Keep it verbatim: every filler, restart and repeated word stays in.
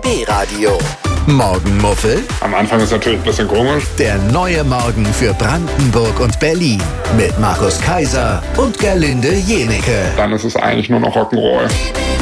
D-Radio. Morgenmuffel, Am Anfang ist es natürlich ein bisschen komisch. der neue Morgen für Brandenburg und Berlin. Mit Markus Kaiser und Gerlinde Jenecke. Dann ist es eigentlich nur noch Rock'n'Roll.